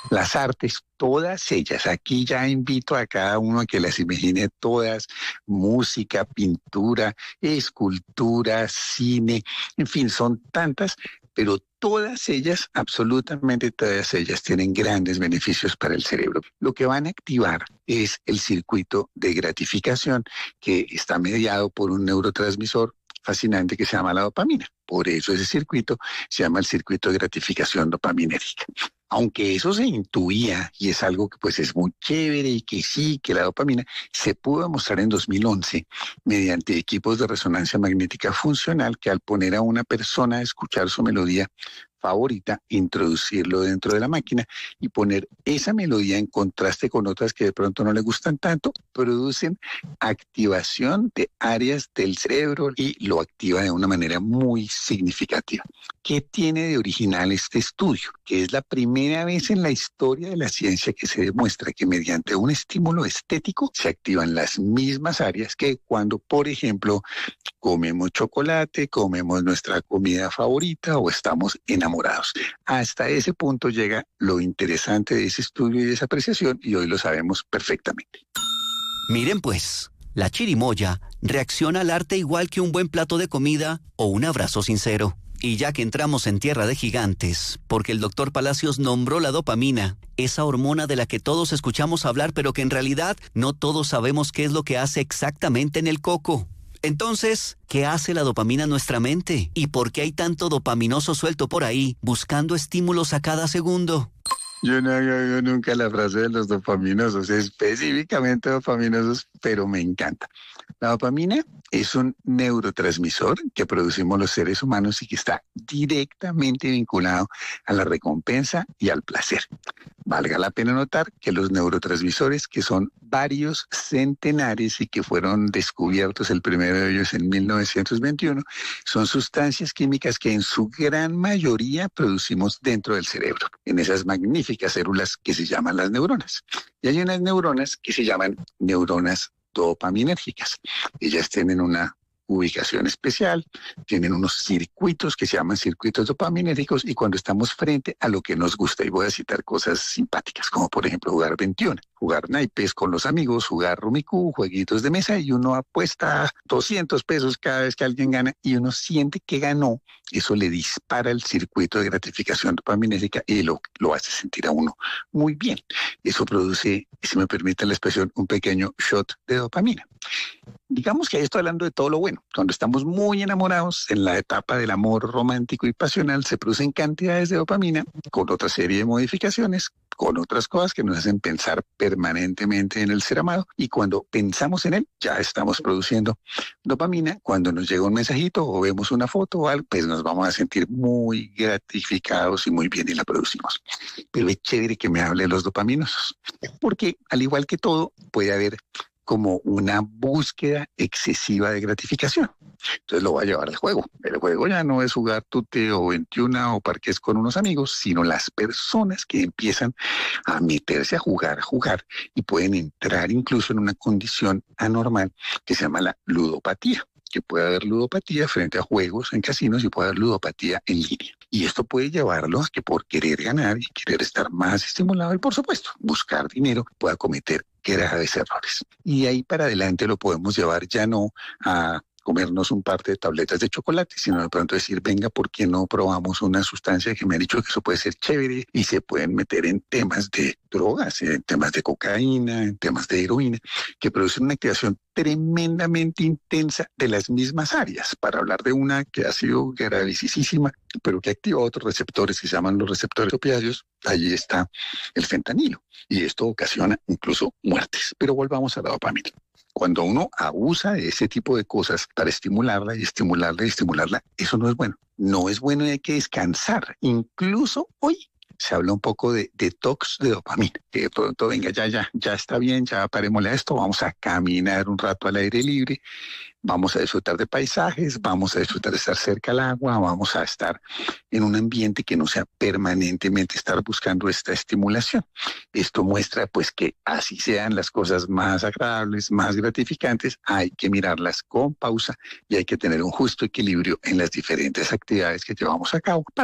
Las artes, todas ellas, aquí ya invito a cada uno a que las imagine todas, música, pintura, escultura, cine, en fin, son tantas, pero todas ellas, absolutamente todas ellas, tienen grandes beneficios para el cerebro. Lo que van a activar es el circuito de gratificación que está mediado por un neurotransmisor fascinante que se llama la dopamina. Por eso ese circuito se llama el circuito de gratificación dopaminérgica. Aunque eso se intuía y es algo que pues es muy chévere y que sí, que la dopamina se pudo demostrar en 2011 mediante equipos de resonancia magnética funcional que al poner a una persona a escuchar su melodía favorita, introducirlo dentro de la máquina y poner esa melodía en contraste con otras que de pronto no le gustan tanto, producen activación de áreas del cerebro y lo activa de una manera muy significativa. ¿Qué tiene de original este estudio? Que es la primera vez en la historia de la ciencia que se demuestra que mediante un estímulo estético se activan las mismas áreas que cuando, por ejemplo, comemos chocolate, comemos nuestra comida favorita o estamos enamorados. Hasta ese punto llega lo interesante de ese estudio y de esa apreciación y hoy lo sabemos perfectamente. Miren pues, la chirimoya reacciona al arte igual que un buen plato de comida o un abrazo sincero. Y ya que entramos en tierra de gigantes, porque el doctor Palacios nombró la dopamina, esa hormona de la que todos escuchamos hablar, pero que en realidad no todos sabemos qué es lo que hace exactamente en el coco. Entonces, ¿qué hace la dopamina en nuestra mente? ¿Y por qué hay tanto dopaminoso suelto por ahí, buscando estímulos a cada segundo? Yo no había oído nunca la frase de los dopaminosos, específicamente dopaminosos, pero me encanta. La dopamina es un neurotransmisor que producimos los seres humanos y que está directamente vinculado a la recompensa y al placer. Valga la pena notar que los neurotransmisores, que son varios centenares y que fueron descubiertos el primero de ellos en 1921, son sustancias químicas que en su gran mayoría producimos dentro del cerebro, en esas magníficas células que se llaman las neuronas. Y hay unas neuronas que se llaman neuronas dopaminérgicas. Ellas tienen una ubicación especial, tienen unos circuitos que se llaman circuitos dopaminérgicos y cuando estamos frente a lo que nos gusta, y voy a citar cosas simpáticas, como por ejemplo jugar 21, jugar naipes con los amigos, jugar rumicú, jueguitos de mesa y uno apuesta 200 pesos cada vez que alguien gana y uno siente que ganó, eso le dispara el circuito de gratificación dopaminérgica y lo hace sentir a uno muy bien. Eso produce, si me permite la expresión, un pequeño shot de dopamina. Digamos que ahí estoy hablando de todo lo bueno. Cuando estamos muy enamorados, en la etapa del amor romántico y pasional, se producen cantidades de dopamina con otra serie de modificaciones, con otras cosas que nos hacen pensar permanentemente en el ser amado. Y cuando pensamos en él, ya estamos produciendo dopamina. Cuando nos llega un mensajito o vemos una foto o algo, pues nos vamos a sentir muy gratificados y muy bien y la producimos. Pero es chévere que me hable de los dopaminosos, porque al igual que todo, puede haber como una búsqueda excesiva de gratificación. Entonces lo va a llevar al juego. El juego ya no es jugar tute o 21 o parques con unos amigos, sino las personas que empiezan a meterse a jugar y pueden entrar incluso en una condición anormal que se llama la ludopatía, que puede haber ludopatía frente a juegos en casinos y puede haber ludopatía en línea. Y esto puede llevarlo a que por querer ganar y querer estar más estimulado y por supuesto buscar dinero pueda cometer graves errores. Y de ahí para adelante lo podemos llevar ya no a comernos un par de tabletas de chocolate, sino de pronto decir, venga, ¿por qué no probamos una sustancia que me ha dicho que eso puede ser chévere y se pueden meter en temas de drogas, en temas de cocaína, en temas de heroína, que producen una activación tremendamente intensa de las mismas áreas, para hablar de una que ha sido gravísima, pero que activa otros receptores que se llaman los receptores opiáceos. Allí está el fentanilo y esto ocasiona incluso muertes. Pero volvamos a la dopamina. Cuando uno abusa de ese tipo de cosas para estimularla y estimularla y estimularla, eso no es bueno. No es bueno y hay que descansar. Incluso hoy se habla un poco de detox de dopamina. Que de pronto, venga, ya está bien, ya parémosle a esto, vamos a caminar un rato al aire libre, vamos a disfrutar de paisajes, vamos a disfrutar de estar cerca al agua, vamos a estar en un ambiente que no sea permanentemente estar buscando esta estimulación. Esto muestra pues que así sean las cosas más agradables, más gratificantes, hay que mirarlas con pausa y hay que tener un justo equilibrio en las diferentes actividades que llevamos a cabo para que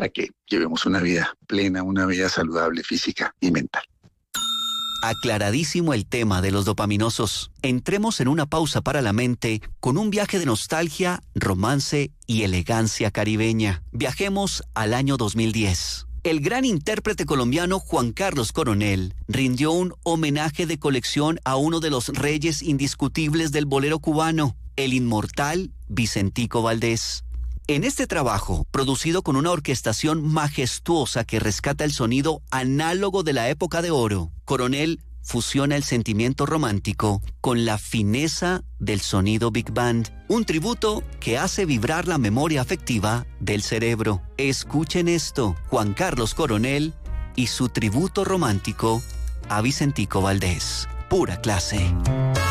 llevemos una vida plena, una vida saludable física y mental. Aclaradísimo el tema de los dopaminosos. Entremos en una pausa para la mente con un viaje de nostalgia, romance y elegancia caribeña. Viajemos al año 2010. El gran intérprete colombiano Juan Carlos Coronel rindió un homenaje de colección a uno de los reyes indiscutibles del bolero cubano, el inmortal Vicentico Valdés. En este trabajo, producido con una orquestación majestuosa que rescata el sonido análogo de la época de oro, Coronel fusiona el sentimiento romántico con la fineza del sonido Big Band, un tributo que hace vibrar la memoria afectiva del cerebro. Escuchen esto, Juan Carlos Coronel y su tributo romántico a Vicentico Valdés. Pura clase.